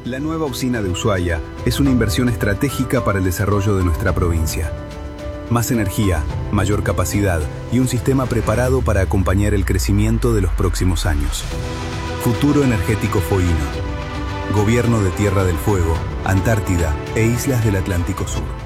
La nueva usina de Ushuaia es una inversión estratégica para el desarrollo de nuestra provincia. Más energía, mayor capacidad y un sistema preparado para acompañar el crecimiento de los próximos años. Futuro energético Foino. Gobierno de Tierra del Fuego, Antártida e Islas del Atlántico Sur.